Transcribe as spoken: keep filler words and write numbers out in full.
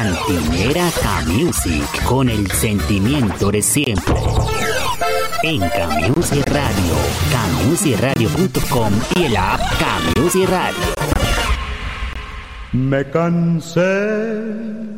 Cantinera K-Music, con el sentimiento de siempre. En K-Music Radio, K Music Radio punto com y el app K-Music Radio. Me cansé